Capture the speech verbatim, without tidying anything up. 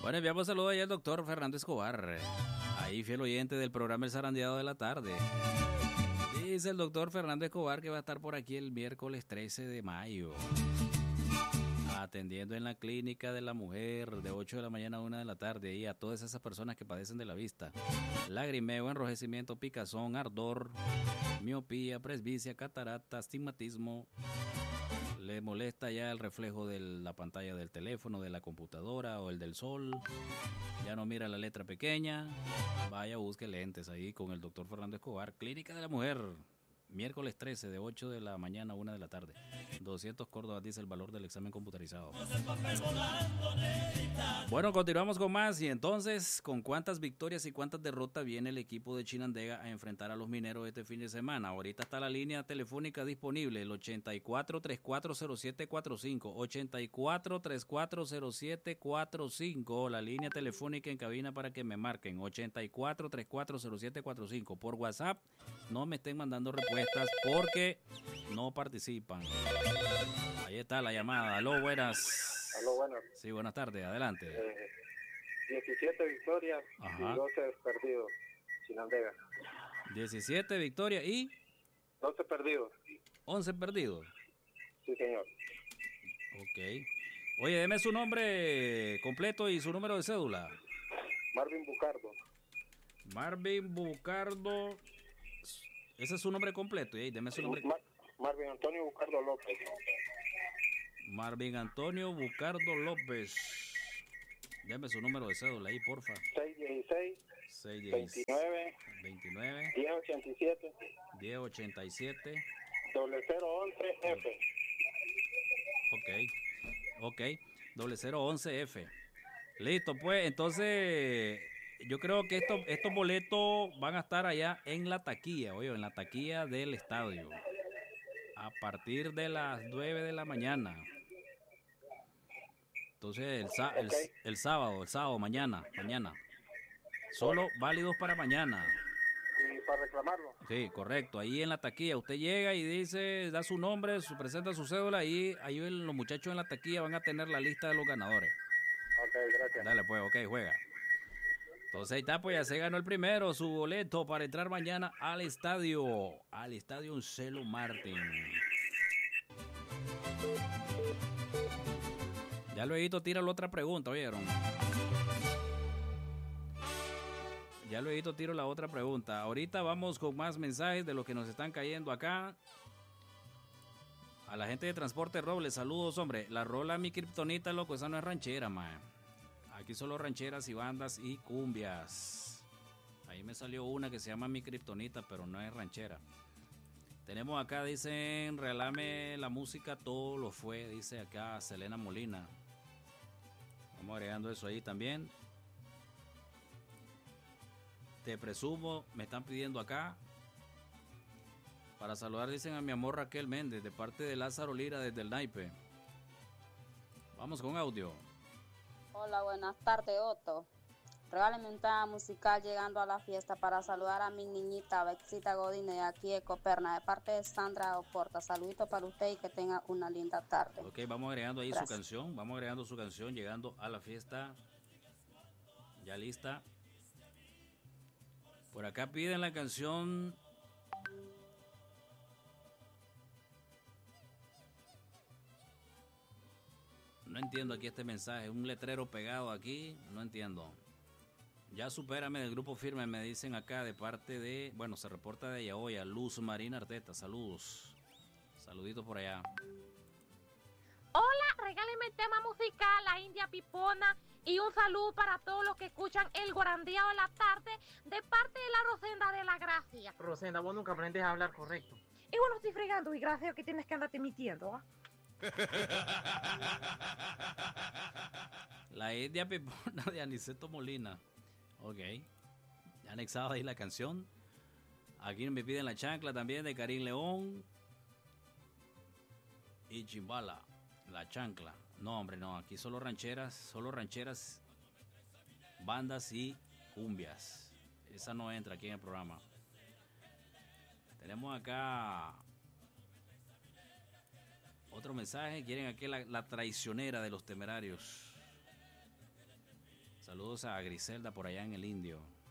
Bueno, enviamos saludos ahí al doctor Fernando Escobar, ahí fiel oyente del programa El Zarandeado de la Tarde. Dice el doctor Fernando Escobar que va a estar por aquí el miércoles trece de mayo, atendiendo en la clínica de la mujer de ocho de la mañana a una de la tarde, y a todas esas personas que padecen de la vista: lagrimeo, enrojecimiento, picazón, ardor, miopía, presbicia, catarata, astigmatismo. Le molesta ya el reflejo de la pantalla del teléfono, de la computadora o el del sol. Ya no mira la letra pequeña. Vaya, busque lentes ahí con el doctor Fernando Escobar, Clínica de la Mujer. Miércoles trece de ocho de la mañana a una de la tarde. doscientos Córdoba dice el valor del examen computarizado. Bueno, continuamos con más. Y entonces, ¿con cuántas victorias y cuántas derrotas viene el equipo de Chinandega a enfrentar a los mineros este fin de semana? Ahorita está la línea telefónica disponible, el ochenta y cuatro, treinta y cuatro cero siete cuarenta y cinco. ochenta y cuatro, treinta y cuatro cero siete cuarenta y cinco. La línea telefónica en cabina para que me marquen. ochenta y cuatro, treinta y cuatro cero siete cuarenta y cinco. Por WhatsApp no me estén mandando respuestas porque no participan. Ahí está la llamada. Aló, buenas. Aló, buenas. Sí, buenas tardes, adelante. Eh, diecisiete victorias. Ajá. Y doce perdidos. Chinandega. diecisiete victorias y doce perdidos. once perdidos. Sí, señor. Ok. Oye, deme su nombre completo y su número de cédula. Marvin Bucardo. Marvin Bucardo. Ese es su nombre completo. ¿eh? Deme su nombre. Mar Marvin Antonio Bucardo López. Marvin Antonio Bucardo López. Deme su número de cédula ahí, porfa. seis dieciséis. seis dieciséis. veintinueve. diez ochenta y siete. diez ochenta y siete. Doble cero once F. Ok. Ok. Doble cero once F. Listo, pues. Entonces, yo creo que estos, estos boletos van a estar allá en la taquilla, oye, en la taquilla del estadio. A partir de las nueve de la mañana. Entonces, el, el, okay. el sábado, el sábado, mañana, mañana. Solo válidos para mañana. ¿Y para reclamarlo? Sí, correcto. Ahí en la taquilla usted llega y dice, da su nombre, su, presenta su cédula, y ahí los muchachos en la taquilla van a tener la lista de los ganadores. Ok, gracias. Dale pues, ok, juega. Entonces ahí está, pues ya se ganó el primero, su boleto para entrar mañana al estadio, al estadio Uncelo Martín. Ya luego tira la otra pregunta, ¿oyeron? Ya luego tiro la otra pregunta. Ahorita vamos con más mensajes de los que nos están cayendo acá. A la gente de Transporte Robles, saludos, hombre. La rola Mi Kriptonita, loco, esa no es ranchera, man. Aquí solo rancheras y bandas y cumbias. Ahí me salió una que se llama Mi Kriptonita, pero no es ranchera. Tenemos acá, dicen, regálame la música, todo lo fue, dice acá Selena Molina. Vamos agregando eso ahí también. Te presumo, me están pidiendo acá. Para saludar, dicen a mi amor Raquel Méndez, de parte de Lázaro Lira desde el Naipe. Vamos con audio. Hola, buenas tardes, Otto. Regáleme un tema musical llegando a la fiesta para saludar a mi niñita Bexita Godine aquí de Coperna, de parte de Sandra Oporta. Saludito para usted y que tenga una linda tarde. Ok, vamos agregando ahí Gracias. su canción, vamos agregando su canción llegando a la fiesta. Ya lista. Por acá piden la canción. No entiendo aquí este mensaje, un letrero pegado aquí, no entiendo. Ya supérame del grupo Firme, me dicen acá de parte de, bueno, se reporta de Yahoya, Luz Marina Arteta, saludos. Saluditos por allá. Hola, regáleme el tema musical, La India Pipona, y un saludo para todos los que escuchan el Guarandeado de la Tarde de parte de la Rosenda de la Gracia. Rosenda, vos nunca aprendes a hablar correcto. Y bueno, estoy fregando, y gracias que tienes que andarte mintiendo, ¿ah? La India Pipona de Aniceto Molina. Ok. Ya anexado ahí la canción. Aquí me piden La Chancla también de Karim León. Y Chimbala. La Chancla. No, hombre, no. Aquí solo rancheras, solo rancheras, bandas y cumbias. Esa no entra aquí en el programa. Tenemos acá otro mensaje. Quieren aquí la, la traicionera de los Temerarios. Saludos a Griselda por allá en el Indio.